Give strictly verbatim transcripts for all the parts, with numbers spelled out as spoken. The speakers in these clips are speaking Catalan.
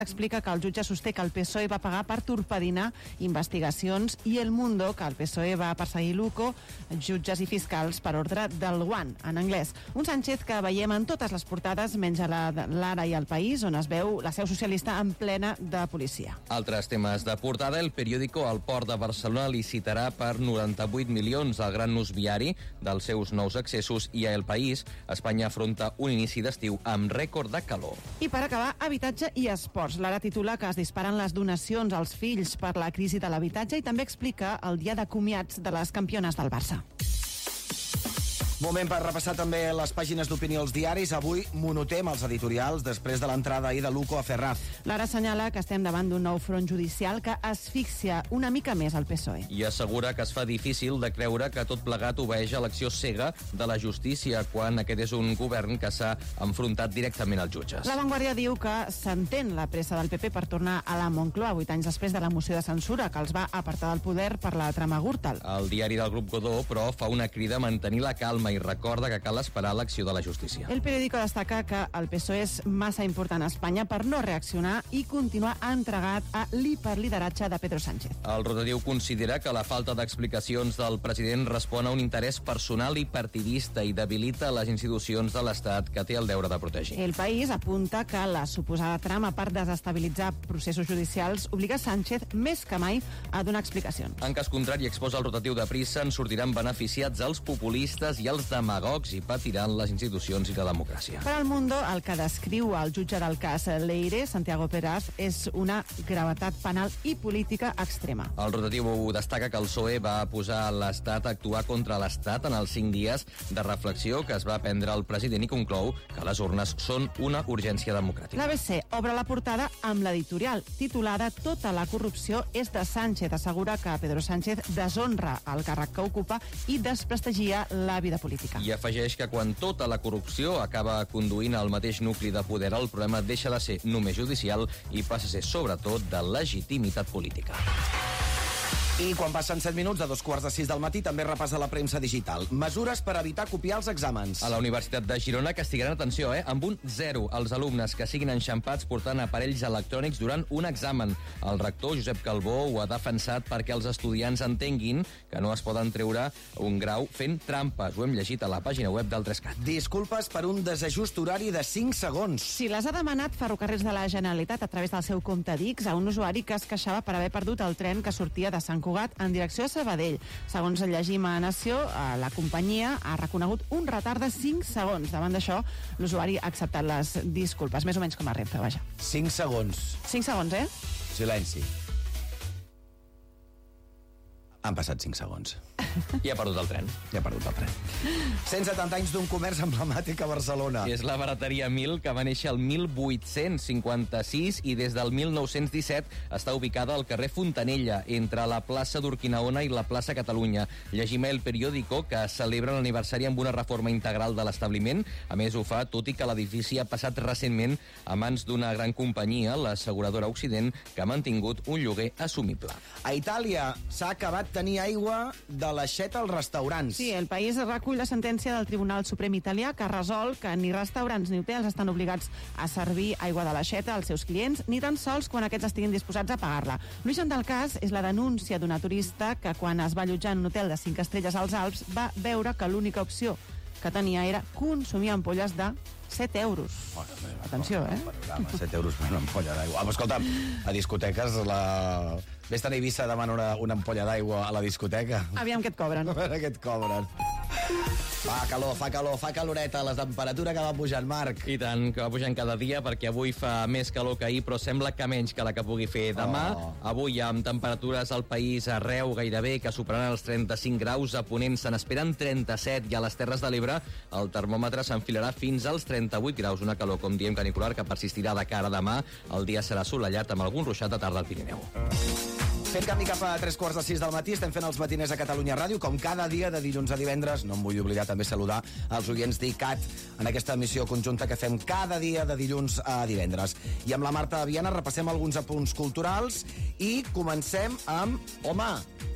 explica que el jutge sosté que el P S O E va pagar per torpedinar investigacions i El Mundo que el P S O E va perseguir Luco, jutges i fiscals per ordre del One, en anglès. Un Sánchez que veiem en totes les portades, menys a la de l'Ara i El País, on es veu la seu socialista en plena de policia. Altres temes de portada. El periòdico El Port de Barcelona licitarà per noranta-vuit milions el gran nus viari dels seus nous accessos i a El País, Espanya afronta un inici d'estiu amb rècord de calor. I per acabar, habitatge i esports. L'Ara titula que es disparen les donacions als fills per la crisi de l'habitatge i també explica el dia de comiats de les campiones del Barça. Moment per repassar també les pàgines d'opinió als diaris. Avui monotem els editorials després de l'entrada ahir de Luco a Ferraz. L'Ara assenyala que estem davant d'un nou front judicial que asfixia una mica més el P S O E. I assegura que es fa difícil de creure que tot plegat obeeix a l'acció cega de la justícia quan aquest és un govern que s'ha enfrontat directament als jutges. La Vanguardia diu que s'entén la pressa del P P per tornar a la Moncloa vuit anys després de la moció de censura que els va apartar del poder per la trama Gürtel. El diari del grup Godó, però, fa una crida a mantenir la calma i recorda que cal esperar l'acció de la justícia. El periòdico destaca que el P S O E és massa important a Espanya per no reaccionar i continuar entregat a l'hiperlideratge de Pedro Sánchez. El rotatiu considera que la falta d'explicacions del president respon a un interès personal i partidista i debilita les institucions de l'Estat que té el deure de protegir. El País apunta que la suposada trama per desestabilitzar processos judicials obliga Sánchez més que mai a donar explicacions. En cas contrari, exposa el rotatiu de prissa, en sortiran beneficiats els populistes i els demagogs i patiran les institucions i la democràcia. Per al Mundo, el que descriu el jutge del cas Leire, Santiago Peraz, és una gravetat penal i política extrema. El rotatiu destaca que el P S O E va posar l'Estat a actuar contra l'Estat en els cinc dies de reflexió que es va prendre el president i conclou que les urnes són una urgència democràtica. L'A B C obre la portada amb l'editorial titulada Tota la corrupció és de Sánchez. Assegura que Pedro Sánchez deshonra el càrrec que ocupa i desprestigia la vida política. I afegeix que quan tota la corrupció acaba conduint al mateix nucli de poder, el problema deixa de ser només judicial i passa a ser sobretot de legitimitat política. I quan passen set minuts de dos quarts de sis del matí també repassa la premsa digital. Mesures per evitar copiar els exàmens. A la Universitat de Girona castigaran, atenció, eh, amb un zero els alumnes que siguin enxampats portant aparells electrònics durant un examen. El rector, Josep Calbó, ho ha defensat perquè els estudiants entenguin que no es poden treure un grau fent trampes. Ho hem llegit a la pàgina web del Trescat. Disculpes per un desajust horari de cinc segons. Si les ha demanat Ferrocarrils de la Generalitat a través del seu compte d'I X a un usuari que es queixava per haver perdut el tren que sortia de Sant Cugat en direcció a Sabadell. Segons llegim a Nació, la companyia ha reconegut un retard de cinc segons. Davant d'això, l'usuari ha acceptat les disculpes, més o menys com a Renfe, vaja. cinc segons. cinc segons, eh? Silenci. Han passat cinc segons. I ha perdut el tren. I ha perdut el tren. cent setanta anys d'un comerç emblemàtic a Barcelona. És la barateria Mil, que va néixer el mil vuit-cents cinquanta-sis i des del mil nou-cents disset està ubicada al carrer Fontanella, entre la plaça d'Urquinaona i la plaça Catalunya. Llegim El Periódico, que celebra l'aniversari amb una reforma integral de l'establiment. A més, ho fa tot i que l'edifici ha passat recentment a mans d'una gran companyia, l'asseguradora Occident, que ha mantingut un lloguer assumible. A Itàlia s'ha acabat tenir aigua de l'aixeta als restaurants. Sí, El País recull la sentència del Tribunal Suprem italià que resol que ni restaurants ni hotels estan obligats a servir aigua de l'aixeta als seus clients, ni tan sols quan aquests estiguin disposats a pagar-la. L'origen del cas és la denúncia d'una turista que quan es va allotjar en un hotel de cinc estrelles als Alps va veure que l'única opció que tenia era consumir ampolles de set euros. Oh, no, Atenció, eh? set euros per una ampolla d'aigua. Ah, escolta'm, a discoteques la... Vés-te a Eivissa a demanar una, una ampolla d'aigua a la discoteca. Aviam què et cobren. A veure què et cobren. Fa calor, fa calor, fa caloreta, la temperatura que va pujant, Marc. I tant, que va pujant cada dia, perquè avui fa més calor que ahir, però sembla que menys que la que pugui fer demà. Oh. Avui hi ha temperatures al país arreu gairebé que superaran els trenta-cinc graus, a Ponent se n'esperen trenta-set i a les Terres de l'Ebre el termòmetre s'enfilarà fins als trenta-vuit graus, una calor, com diem, canicular, que persistirà de cara a demà. El dia serà assolellat amb algun ruixat a tarda al Pirineu. Fent canvi cap a tres quarts de sis del matí, estem fent els matiners a Catalunya Ràdio, com cada dia de dilluns a divendres. No em vull oblidar també saludar els oients d'I C A T en aquesta emissió conjunta que fem cada dia de dilluns a divendres. I amb la Marta Viana repassem alguns apunts culturals i comencem amb, home,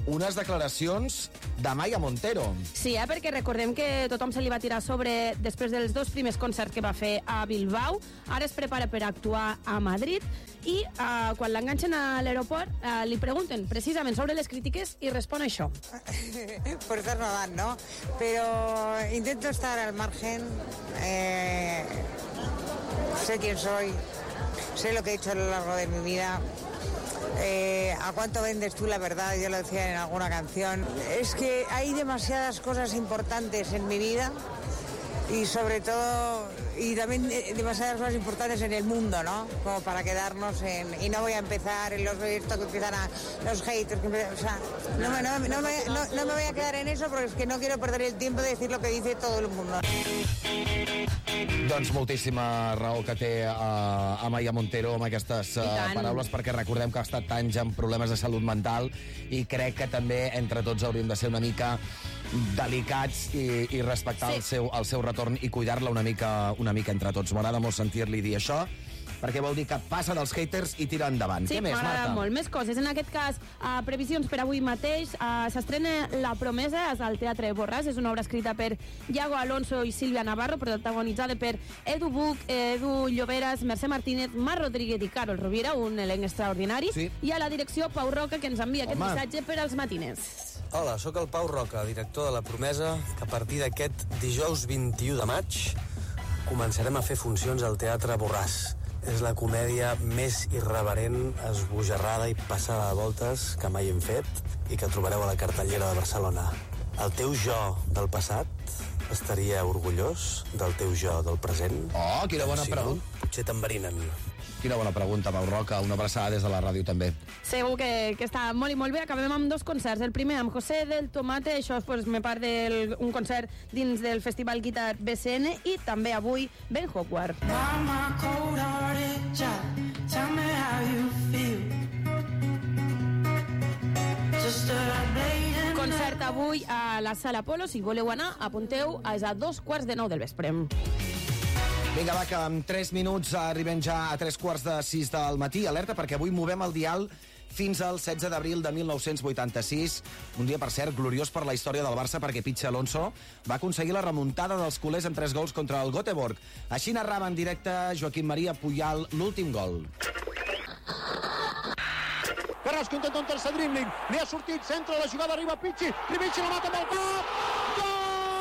unes declaracions de Maya Montero. Sí, eh, perquè recordem que tothom se li va tirar sobre després dels dos primers concerts que va fer a Bilbao. Ara es prepara per actuar a Madrid i uh, quan l'enganxen a l'aeroport uh, li pregunten precisament sobre les crítiques i respon això. Por estar nadando, ¿no? Pero intento estar al margen. Eh, sé quién soy, sé lo que he hecho a lo largo de mi vida. Eh, ¿A cuánto vendes tú la verdad? Yo lo decía en alguna canción. Es que hay demasiadas cosas importantes en mi vida y sobre todo, y también demasiadas cosas importantes en el mundo, ¿no? Como para quedarnos en... Y no voy a empezar en los esto que empiezan a... Los haters, que empiezan, o sea, no me, no, no, me, no, no me voy a quedar en eso porque es que no quiero perder el tiempo de decir lo que dice todo el mundo. Doncs moltíssima raó que té uh, Amaya Montero amb aquestes uh, paraules, perquè recordem que ha estat anys amb problemes de salut mental i crec que també entre tots hauríem de ser una mica delicats i, i respectar sí. el, seu, el seu retorn i cuidar-la una mica, una mica entre tots. M'agrada molt sentir-li dir això, perquè vol dir que passa dels haters i tira endavant. Sí, què més, Marta? molt. Més coses. En aquest cas, uh, previsions per avui mateix. Uh, S'estrena La promesa al Teatre Borràs. És una obra escrita per Iago Alonso i Sílvia Navarro, protagonitzada per Edu Buch, Edu Lloberas, Mercè Martínez, Mar Rodríguez i Carol Rovira, un elenc extraordinari. Sí. I a la direcció Pau Roca, que ens envia Home. aquest missatge per als matiners. Hola, sóc el Pau Roca, director de La promesa, que a partir d'aquest dijous vint-i-u de maig començarem a fer funcions al Teatre Borràs. És la comèdia més irreverent, esbojarrada i passada de voltes que mai hem fet i que trobareu a la cartellera de Barcelona. El teu jo del passat estaria orgullós del teu jo del present? Oh, quina bona si pregunta. No, potser t'enverinen. Quina bona pregunta, Pau Roca. Una abraçada des de la ràdio, també. Segur que, que està molt i molt bé. Acabem amb dos concerts. El primer amb José del Tomate, això pues, me part d'un concert dins del Festival Guitar B C N, i també avui Ben Howard. Concert avui a la Sala Polo. Si voleu anar, apunteu, és a dos quarts de nou del vespre. Vinga, va, que en tres minuts arribem ja a tres quarts de sis del matí. Alerta, perquè avui movem el dial fins al setze d'abril de mil nou-cents vuitanta-sis. Un dia, per cert, gloriós per la història del Barça, perquè Pichi Alonso va aconseguir la remuntada dels culers en tres gols contra el Göteborg. Així narrava en directe Joaquim Maria Puyal l'últim gol. Carrasco intenta un tercer dribbling, li ha sortit, centra la jugada, arriba Pichi, Pichi la mata amb el cap, gol!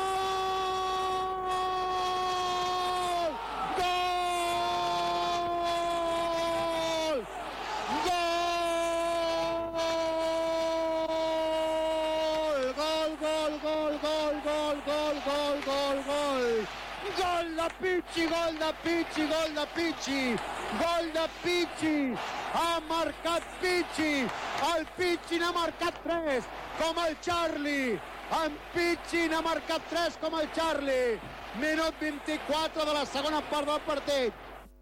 Gol de Pichi, gol de Pichi, gol de Pichi, gol de Pichi, ha marcat Pichi, el Pichi n'ha marcat tres, com el Charlie, en Pichi n'ha marcat tres com el Charlie, minut vint-i-quatre de la segona part del partit.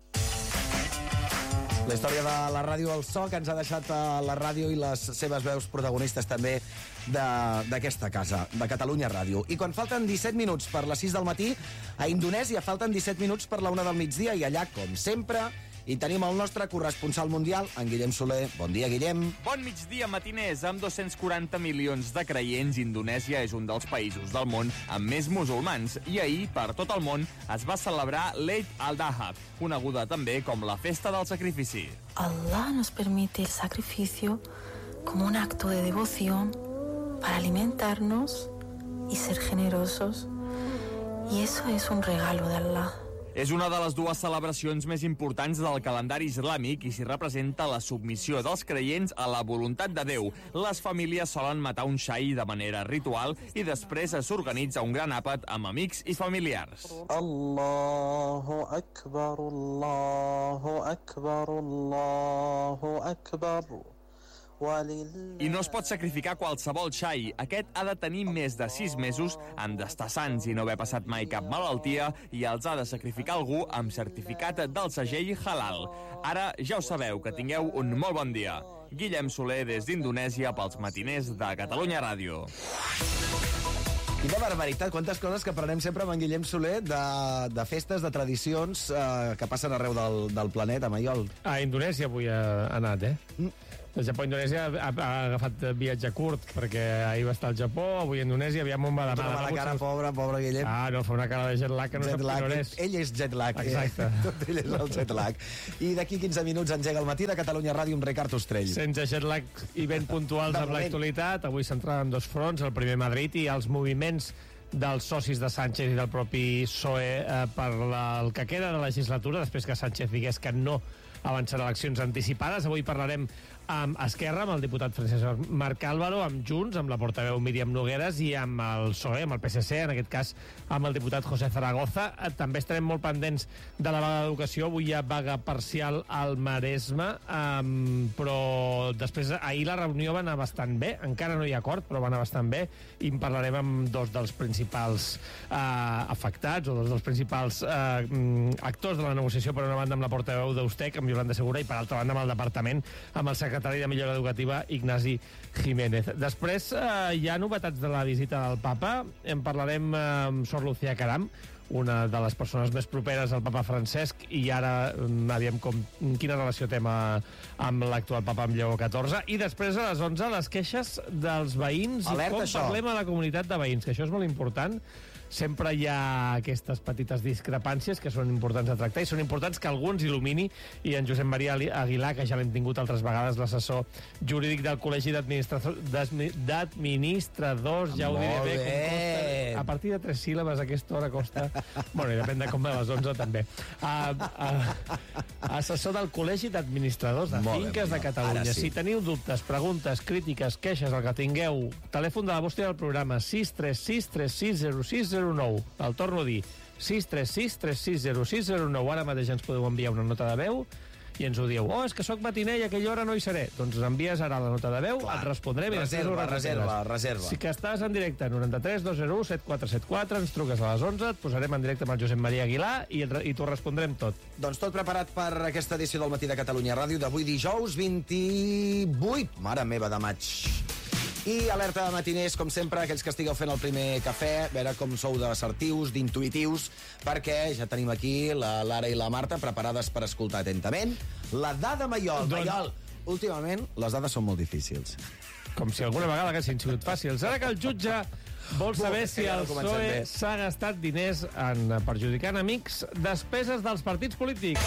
La història de la ràdio al so, que ens ha deixat a la ràdio i les seves veus protagonistes també d'aquesta casa, de Catalunya Ràdio. I quan falten disset minuts per les sis del matí, a Indonèsia falten disset minuts per la una del migdia, i allà, com sempre, hi tenim el nostre corresponsal mundial, en Guillem Soler. Bon dia, Guillem. Bon migdia, matiners. Amb dos-cents quaranta milions de creients, Indonèsia és un dels països del món amb més musulmans. I ahir, per tot el món, es va celebrar l'Eid al-Adha, coneguda també com la festa del sacrifici. Allah nos permite el sacrificio como un acto de devoción para alimentarnos y ser generosos. Y eso es un regalo de Allah. És una de les dues celebracions més importants del calendari islàmic i s'hi representa la submissió dels creients a la voluntat de Déu. Les famílies solen matar un xai de manera ritual i després s'organitza un gran àpat amb amics i familiars. Allahu Akbar, Allahu Akbar, Allahu Akbar. I no es pot sacrificar qualsevol xai. Aquest ha de tenir més de sis mesos, han d'estar sants i no haver passat mai cap malaltia, i els ha de sacrificar algú amb certificat del segell halal. Ara ja ho sabeu, que tingueu un molt bon dia. Guillem Soler des d'Indonèsia pels matiners de Catalunya Ràdio. Quina barbaritat, quantes coses que aprenem sempre amb en Guillem Soler de, de festes, de tradicions eh, que passen arreu del, del planeta, Maiol. A Indonèsia avui ha anat, eh? Mm. De Japó a Indonèsia ha, ha agafat viatge curt, perquè ahir va estar al Japó, avui a Indonèsia, aviam on va demà. Tota la cara, pobre, pobre Guillem. Ah, no, fa una cara de jet lag que no sap qui no és. Ell és jet lag. Exacte. Eh? Tot ell és el jet lag. I d'aquí quinze minuts engega el matí de Catalunya Ràdio amb Ricard Ostrell. Sense jet lag i ben puntuals amb l'actualitat. Avui s'entrava en dos fronts, el primer Madrid i els moviments dels socis de Sánchez i del propi P S O E eh, per la, el que queda de legislatura, després que Sánchez digués que no avançarà eleccions anticipades. Avui parlarem amb Esquerra, amb el diputat Francesc Marc Álvaro, amb Junts, amb la portaveu Míriam Nogueras i amb el P S O E, amb el P S C, en aquest cas amb el diputat José Zaragoza. També estarem molt pendents de la vaga d'educació. Avui hi ha vaga parcial al Maresme, um, però després ahir la reunió va anar bastant bé. Encara no hi ha acord, però va anar bastant bé, i en parlarem amb dos dels principals uh, afectats, o dos dels principals uh, actors de la negociació, per una banda amb la portaveu d'Eustec, amb Yolanda Segura, i per altra banda amb el departament, amb el secretari de Millora Educativa, Ignasi Jiménez. Després eh, hi ha novetats de la visita del papa. En parlarem eh, amb Sor Lucía Caram, una de les persones més properes al papa Francesc, i ara aviam com, quina relació té amb l'actual papa, amb Lleó catorze. I després a les onze les queixes dels veïns. Alerta, i com això. Parlem a la comunitat de veïns, que això és molt important. Sempre hi ha aquestes petites discrepàncies que són importants de tractar i són importants que algú ens il·lumini, i en Josep Maria Aguilar, que ja l'hem tingut altres vegades, l'assessor jurídic del Col·legi d'Administradors, ja ho diré bé, com costa, a partir de tres síl·labes a aquesta hora costa, bueno, i depèn de com de les onze també, uh, uh, assessor del Col·legi d'Administradors de Molt Finques bé, de Catalunya. sí. Si teniu dubtes, preguntes, crítiques, queixes, el que tingueu, telèfon de la vostra del programa sis tres sis tres sis zero sis zero nou. El torno a dir, sis tres sis tres sis zero sis zero nou. Ara mateix ens podeu enviar una nota de veu i ens ho dieu. Oh, és que sóc matiner i a aquella hora no hi seré. Doncs envies ara la nota de veu, Clar. et respondrem i després ho Reserva, reserva, reserva. Si que estàs en directe, noranta-tres dos zero u set quatre set quatre, ens truques a les onze, et posarem en directe amb el Josep Maria Aguilar i, i t'ho respondrem tot. Doncs tot preparat per aquesta edició del Matí de Catalunya Ràdio d'avui dijous vint-i-vuit, mare meva, de maig. I alerta de matiners, com sempre, aquells que estigueu fent el primer cafè, a veure com sou d'assertius, d'intuitius, perquè ja tenim aquí la Lara i la Marta preparades per escoltar atentament. La dada Maiol. Don... Maiol, últimament les dades són molt difícils. Com si alguna vegada haguessin sigut fàcils. Ara que el jutge vol saber si el P S O E s'ha gastat diners en perjudicant amics, despeses dels partits polítics.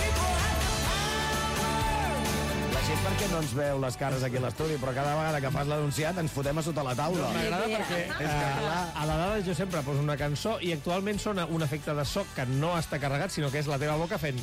Perquè no ens veu les cares aquí a l'estudi, però cada vegada que fas l'anunciat ens fotem a sota la taula. M'agrada perquè eh, a la dada jo sempre poso una cançó i actualment sona un efecte de so que no està carregat, sinó que és la teva boca fent...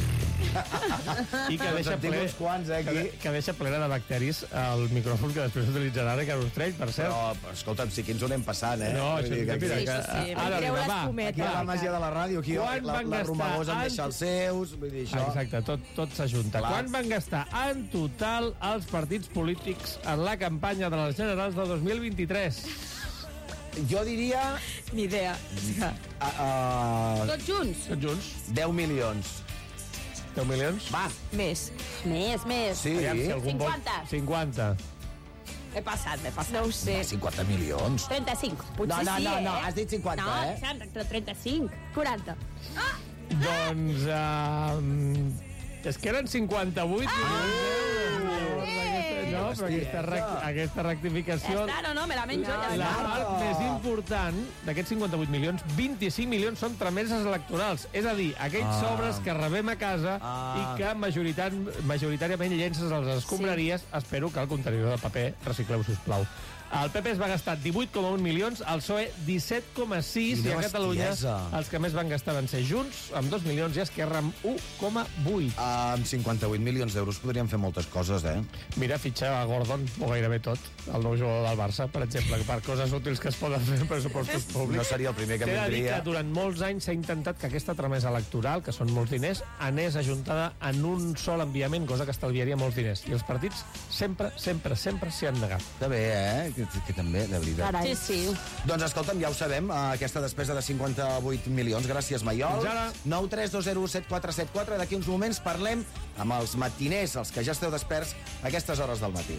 I que deixa, ple, quants, eh, que, que deixa plena de bacteris el micròfon que després utilitzarà Ricard Ostrell, per cert. Però, escolta'm, sí que ens ho anem passant, eh? No, això que, que, mira, sí, que, sí, sí. Ara, Ara, va, aquí hi ha la màgia de la ràdio, aquí Quan la, la Romagós en deixa els seus, vull dir, això... Exacte, tot, tot s'ajunta. Clar. Quan van gastar en total els partits polítics en la campanya de les generals del dos mil vint-i-tres? Jo diria... Ni idea. Uh, uh, Tots junts? Tots junts. deu milions. deu milions? Va. Més. Més, més. Sí. Aviam, si algun cinquanta. Vol... cinquanta. He passat, m'he passat. No ho sé. cinquanta milions. trenta-cinc. Potser no, no, sí, no, eh? no, has dit cinquanta, no, eh? No, entre trenta-cinc. quaranta. Ah! Doncs... Uh, és que eren cinquanta-vuit ah! milions d'euros. No, però aquesta, rec aquesta rectificació... Ja està, no, no, me la menjo. La, ja la està. part més important d'aquests cinquanta-vuit milions, vint-i-cinc milions són trameses electorals. És a dir, aquells Ah. sobres que rebem a casa Ah. i que majoritat, majoritàriament llences a les escombraries. Sí. Espero que el contenidor de paper recicleu, sisplau. El P P es va gastar divuit coma un milions, el P S O E disset coma sis, i a Catalunya els que més van gastar van ser Junts, amb dos milions, i Esquerra, amb u coma vuit. Uh, amb cinquanta-vuit milions d'euros podríem fer moltes coses, eh? Mira, fitxar a Gordon, o gairebé tot, el nou jugador del Barça, per exemple, per coses útils que es poden fer en pressupostos públics. No seria el primer que T'he de dir vindria. que durant molts anys s'ha intentat que aquesta tramesa electoral, que són molts diners, anés ajuntada en un sol enviament, cosa que estalviaria molts diners. I els partits sempre, sempre, sempre s'hi han negat. Està bé, eh? Que, que també, de veritat. Carai. Sí, sí. Doncs escolta'm, ja ho sabem, uh, aquesta despesa de cinquanta-vuit milions. Gràcies, Maiol. Fins ara. nou tres dos zero set quatre set quatre. D'aquí uns moments parlem amb els matiners, els que ja esteu desperts a aquestes hores del matí.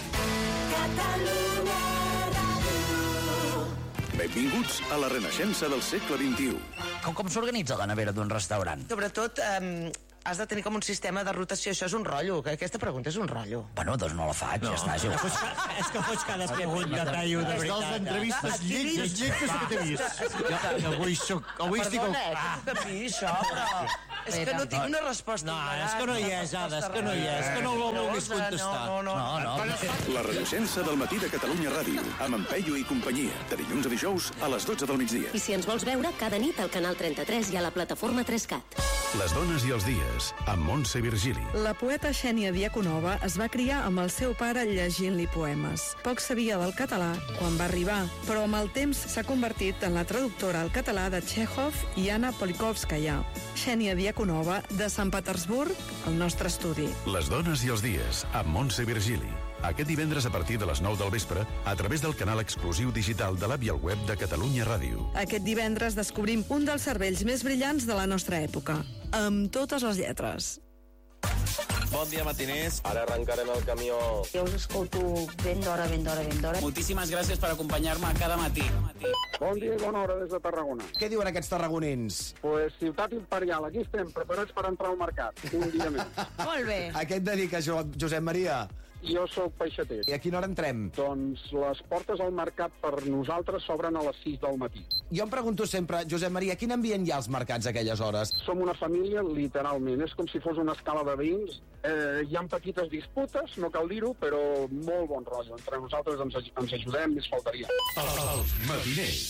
Benvinguts a la renaixença del segle vint-i-u. Com, com s'organitza la nevera d'un restaurant? Sobretot, eh, has de tenir com un sistema de rotació. Això és un rotllo, que aquesta pregunta és un rotllo. Bueno, doncs no la faig, ja està. Jo. És que fots cada pregunta, tallo, de veritat. És dels entrevistes lletges, lletges que t'he vist. Avui soc... Avui estic... Perdona, eh, que puc capir això, però... És que no tinc una resposta. No, és que no hi és, Ada, és que no hi és. És que no ho vulguis contestar. No, no, no. La radiocència del matí de Catalunya Ràdio, amb en Peyu i companyia, de dilluns a dijous a les dotze del migdia. I si ens vols veure, cada nit al canal trenta-tres i a la plataforma tres cat. Les dones i els dies, amb Montse Virgili. La poeta Xènia Diaconova es va criar amb el seu pare llegint-li poemes. Poc sabia del català quan va arribar, però amb el temps s'ha convertit en la traductora al català de Txékhov i Anna Polikovskaya. Xènia Diaconova, de Sant Petersburg, al nostre estudi. Les dones i els dies, amb Montse Virgili. Aquest divendres a partir de les nou del vespre, a través del canal exclusiu digital de l'app i el web de Catalunya Ràdio. Aquest divendres descobrim un dels cervells més brillants de la nostra època, amb totes les lletres. Bon dia, matiners. Ara arrencarem el camió. Jo us escolto ben d'hora, ben d'hora, ben d'hora. Moltíssimes gràcies per acompanyar-me cada matí. Bon dia i bona hora des de Tarragona. Què diuen aquests tarragonins? Pues Ciutat Imperial, aquí estem, preparats per entrar al mercat. Un dia més. Molt bé. A què et dedica, Josep Maria? Jo sóc peixater. I a quina hora entrem? Doncs les portes al mercat per nosaltres s'obren a les sis del matí. Jo em pregunto sempre, Josep Maria, quin ambient hi ha als mercats a aquelles hores? Som una família, literalment. És com si fos una escala de veïns. Eh, hi ha petites disputes, no cal dir-ho, però molt bon rotllo. Entre nosaltres ens, ens ajudem, més faltaria. Els matiners.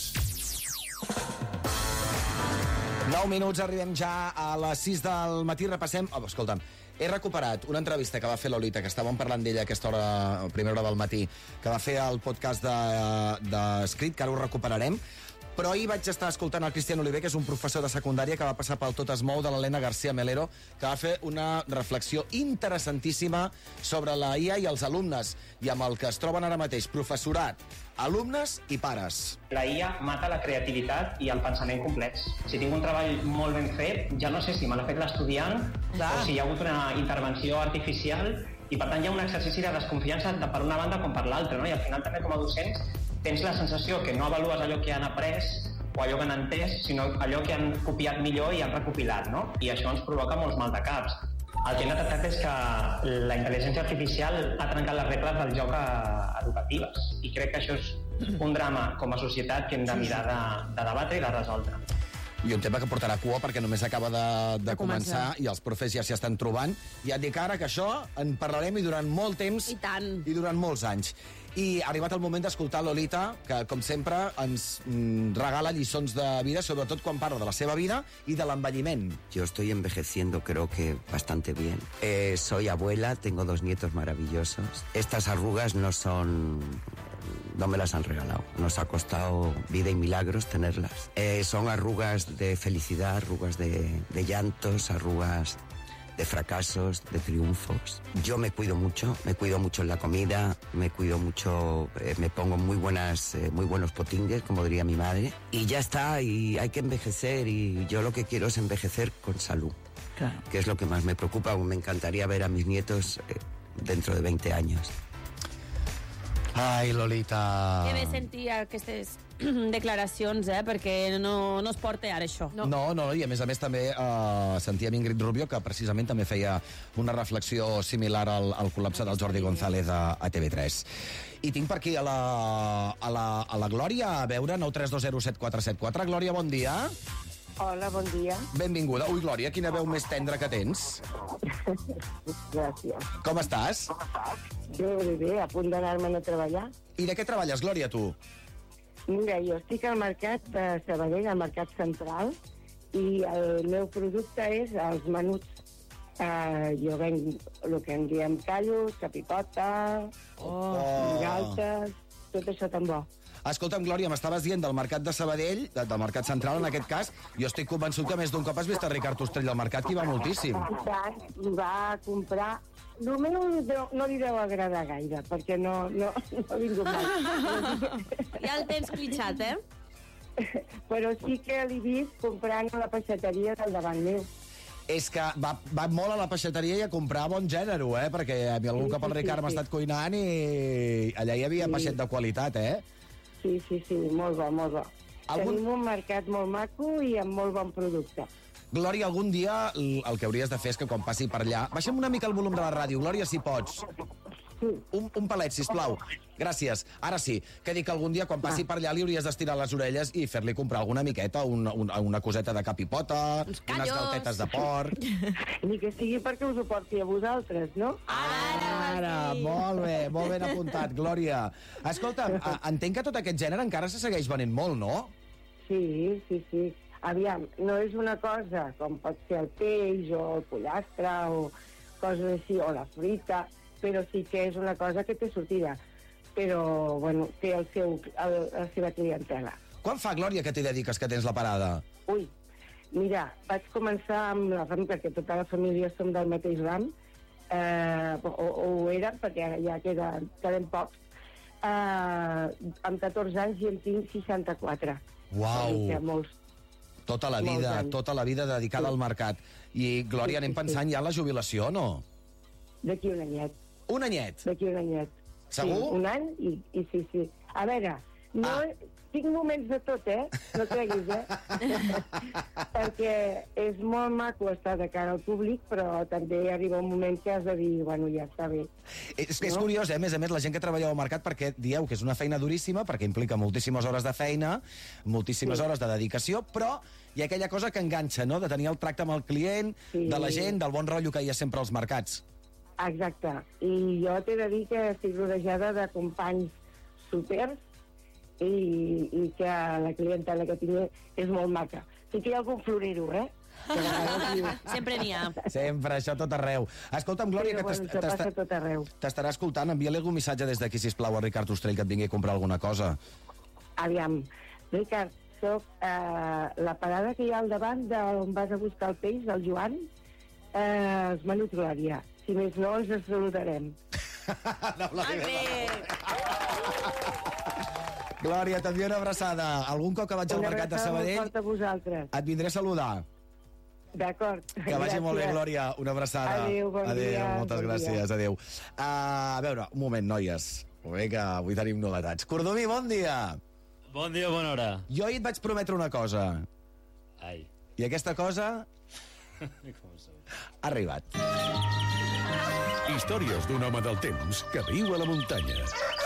nou minuts, arribem ja a les sis del matí, repassem... Oh, escolta'm, he recuperat una entrevista que va fer Lolita, que estàvem parlant d'ella a aquesta hora, a primera hora del matí, que va fer el podcast d'Escrit, de, que ara ho recuperarem, però ahir vaig estar escoltant el Cristian Oliver, que és un professor de secundària que va passar pel Tot es mou, de l'Helena García Melero, que va fer una reflexió interessantíssima sobre la I A i els alumnes, i amb el que es troben ara mateix, professorat, alumnes i pares. La I A mata la creativitat i el pensament complex. Si tinc un treball molt ben fet, ja no sé si me l'ha fet l'estudiant o si hi ha hagut una intervenció artificial, i per tant hi ha un exercici de desconfiança de per una banda com per l'altra, no? I al final també com a docents tens la sensació que no avalues allò que han après o allò que han entès, sinó allò que han copiat millor i han recopilat, no? I això ens provoca molts maldecaps. El que hem detectat és que la intel·ligència artificial ha trencat les regles del joc educatives, i crec que això és un drama com a societat que hem de mirar de, de debatre i de resoldre. I un tema que portarà cua perquè només acaba de, de, de començar, començar i els profes ja s'hi estan trobant. I et dic ara que això en parlarem i durant molt temps I tant. I durant molts anys. I ha arribat el moment d'escoltar Lolita, que, com sempre, ens mm, regala lliçons de vida, sobretot quan parla de la seva vida i de l'envelliment. Yo estoy envejeciendo, creo que bastante bien. Eh, soy abuela, tengo dos nietos maravillosos. Estas arrugas no son... no me las han regalado. Nos ha costado vida y milagros tenerlas. Eh, son arrugas de felicidad, arrugas de, de llantos, arrugas de fracasos, de triunfos. Yo me cuido mucho, me cuido mucho en la comida, me cuido mucho, eh, me pongo muy buenas, eh, muy buenos potingues, como diría mi madre. Y ya está, y hay que envejecer, y yo lo que quiero es envejecer con salud. Claro. Que es lo que más me preocupa. Me encantaría ver a mis nietos eh, dentro de veinte años. Ai, Lolita... Que bé sentir aquestes declaracions, eh? Perquè no, no es porta ara això. No. no, no, i a més a més també eh, sentíem Ingrid Rubio, que precisament també feia una reflexió similar al, al col·lapse del Jordi González a, a T V tres. I tinc per aquí a la, a la, a la Glòria a veure, nou tres dos zero set quatre set quatre. Glòria, bon dia. Hola, bon dia. Benvinguda. Ui, Glòria, quina veu més tendra que tens. Gràcies. Com estàs? Bé, bé, bé, a punt d'anar-me'n a treballar. I de què treballes, Glòria, tu? Mira, jo estic al mercat de Sabadell, al mercat central, i el meu producte és els menuts. Uh, jo venc el que en diem callos, capipota, oh. galtes, tot això tan bo. Escolta'm, Glòria, m'estaves dient del mercat de Sabadell, del mercat central, en aquest cas, jo estic convençut que més d'un cop has vist a Ricard Ostrell al mercat, que hi va moltíssim. I va comprar... Només no, no li deu agradar gaire, perquè no, no, no ha vingut mai. Ja el tens clitxat, eh? Però sí que l'he vist comprant a la peixateria del davant meu. És que va, va molt a la peixateria i a comprar bon gènere, eh? Perquè a mi algun sí, cop el Ricard sí, m'ha sí. estat cuinant i allà hi havia sí. peixet de qualitat, eh? Sí, sí, sí, molt bo, molt bo. Algun... Tenim un mercat molt maco i amb molt bon producte. Glòria, algun dia el que hauries de fer és que quan passi per allà... Baixa'm una mica el volum de la ràdio, Glòria, si pots. Un, un palet, sisplau. Gràcies. Ara sí, que dic que algun dia quan passi per allà li hauries d'estirar les orelles i fer-li comprar alguna miqueta, una, una, una coseta de cap i pota, unes galtetes de porc... Ni que sigui perquè us ho porti a vosaltres, no? Ara, Ara molt bé, molt ben apuntat, Glòria. Escolta, entenc que tot aquest gènere encara se segueix venent molt, no? Sí, sí, sí. Aviam, no és una cosa com pot ser el peix o el pollastre o coses així, o la fruita, però sí que és una cosa que té sortida. Però, bueno, té el seu, el, la seva clientela. Quan fa, Glòria, que t'hi dediques, que tens la parada? Ui, mira, vaig començar amb la ram, perquè tota la família som del mateix ram, eh, o, o ho érem, perquè ja queda, quedem pocs. Eh, amb catorze anys i en tinc seixanta-quatre. Uau! Molts. Tota la vida, tota la vida dedicada sí. al mercat. I, Glòria, anem pensant ja en la jubilació, no? D'aquí un anyet. Un anyet? D'aquí un anyet. Segur? Sí, un any i, i sí, sí. A veure, no... Ah. Tinc moments de tot, eh? No creguis, eh? Perquè és molt maco estar de cara al públic, però també arriba un moment que has de dir, bueno, ja està bé. És, no? és curiós, eh? A més a més, la gent que treballeu al mercat, perquè dieu que és una feina duríssima, perquè implica moltíssimes hores de feina, moltíssimes sí. hores de dedicació, però hi ha aquella cosa que enganxa, no?, de tenir el tracte amb el client, sí. de la gent, del bon rotllo que hi ha sempre als mercats. Exacte. I jo t'he de dir que estic rodejada de companys supers, i, i que la clientela que tinc és molt maca. Sí que hi ha algun florero, eh? Sempre n'hi ha. Sempre, això tot arreu. Escolta'm, Glòria, sí, que bueno, t'estarà escoltant. Envia-li algun missatge des d'aquí, sisplau, a Ricard Ostrell, que et vingui a comprar alguna cosa. Aviam, Ricard, soc eh, la parada que hi ha al davant d'on vas a buscar el peix, del Joan, eh, els menuts Glòria. Si més no, ens saludarem. Glòria, t'envio una abraçada. Algun cop que vaig al mercat de Sabadell et vindré a saludar. D'acord. Que vagi molt bé, Glòria. Una abraçada. Adéu, bon Adéu, dia. moltes bon gràcies. Dia. Adéu. Uh, a veure, un moment, noies. Vinga, avui tenim novetats. Cordomí, bon dia. Bon dia, bona hora. Jo ahir et vaig prometre una cosa. Ai. I aquesta cosa ha arribat. Històries d'un home del temps que viu a la muntanya.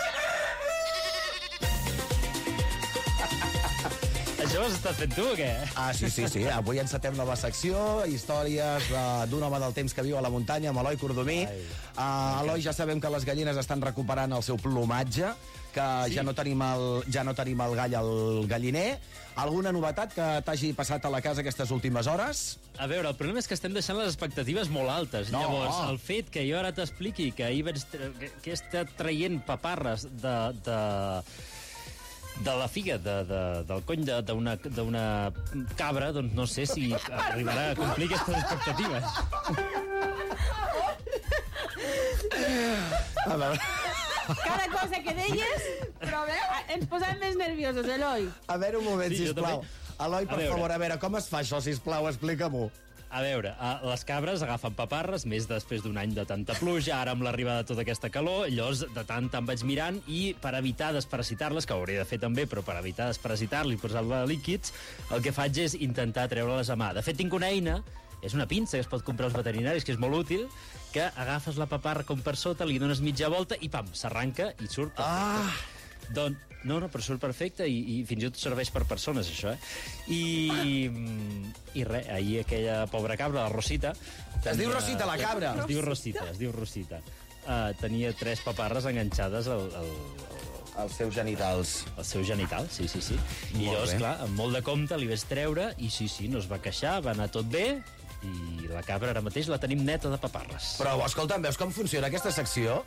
Això ho has estat fent tu, o què? Ah, sí, sí, sí. Avui encetem nova secció, històries d'un home del temps que viu a la muntanya, amb Eloi Cordomí. Uh, Eloi, ja sabem que les gallines estan recuperant el seu plomatge, que sí. ja, no tenim el, ja no tenim el gall al galliner. Alguna novetat que t'hagi passat a la casa aquestes últimes hores? A veure, el problema és que estem deixant les expectatives molt altes. No. Llavors, el fet que jo ara t'expliqui que ahir vaig que, que he estat traient paparres de... de de la figa, de, de, del cony d'una cabra, doncs no sé si arribarà a complir aquestes expectatives. A veure... Cada cosa que deies, però bé, ens posàvem més nerviosos, Eloi. A veure, un moment, Sí, jo sisplau. també. Eloi, per A veure. favor, a veure, com es fa això, sisplau, explica-m'ho. A veure, les cabres agafen paparres més després d'un any de tanta pluja, ara amb l'arribada de tota aquesta calor, llavors de tant en vaig mirant i per evitar desparasitar-les, que ho hauria de fer també, però per evitar desparasitar-li i posar-la líquids, el que faig és intentar treure-les a mà. De fet, tinc una eina, és una pinça que es pot comprar als veterinaris, que és molt útil, que agafes la paparra com per sota, li dones mitja volta i pam, s'arranca i surt perfecte. Ah! Doncs, no, no, però surt perfecte i, i fins i tot serveix per persones, això, eh? I, i res, ahir aquella pobra cabra, la Rosita... Es diu Rosita, la cabra? Es diu Rosita, es diu Rosita. Uh, tenia tres paparres enganxades al... al, al els seus genitals. Els seus genitals, sí, sí, sí. I Molt llavors, bé. clar, amb molt de compte li vaig treure i sí, sí, no es va queixar, va anar tot bé i la cabra ara mateix la tenim neta de paparres. Però, escolta'm, veus com funciona aquesta secció?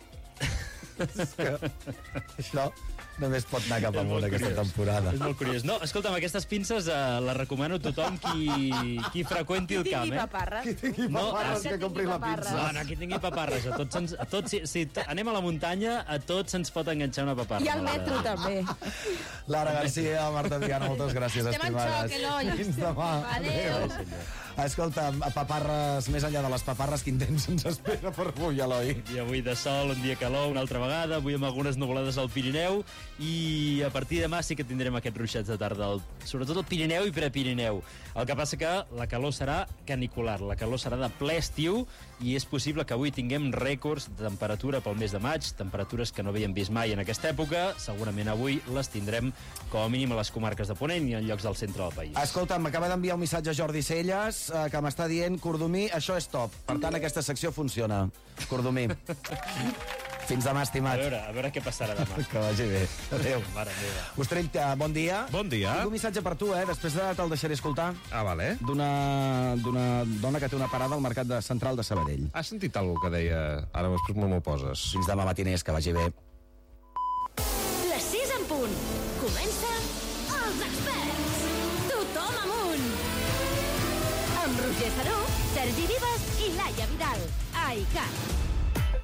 Això només pot anar cap amunt aquesta temporada. És molt curiós. No, escolta'm, aquestes pinces eh, les recomano a tothom qui, qui freqüenti el camp, eh? paparres. Qui tingui paparres, que compri la pinça. No, no, qui tingui paparres. A tots, ens, a tots si, si t- anem a la muntanya, a tots se'ns pot enganxar una paparra. I al metro, també. Lara Garcia, Marta Diana, moltes gràcies, Estem en estimades. xoc, Eloi. Fins demà. Adéu. Adéu. Escolta, paparres, més enllà de les paparres, quin temps ens espera per avui, Eloi? Un dia avui de sol, un dia calor, una altra vegada, avui amb algunes nuvolades al Pirineu, i a partir de demà sí que tindrem aquests ruixats de tarda, sobretot al Pirineu i Prepirineu. El que passa que la calor serà canicular, la calor serà de ple estiu, i és possible que avui tinguem rècords de temperatura pel mes de maig, temperatures que no havíem vist mai en aquesta època. Segurament avui les tindrem com a mínim a les comarques de Ponent i en llocs del centre del país. Escolta, m'acaba d'enviar un missatge Jordi Celles, eh, que m'està dient, Cordomí, això és top. Per tant, aquesta secció funciona. Cordomí. Fins demà, estimat. A veure, a veure què passarà demà. Que vagi bé. Adéu. Mare meva. Ostrell, bon dia. Bon dia. Tinc un missatge per tu, eh? Després de te'l deixaré escoltar. Ah, vale. D'una dona que té una parada al mercat de central de Sabadell. Has sentit alguna que deia... Ara després m'ho poses. Fins demà matiners, que vagi bé. Les sis en punt. Comença Els Experts. Tothom amunt. Amb Roger Saró, Sergi Vives i Laia Vidal. A I C A T.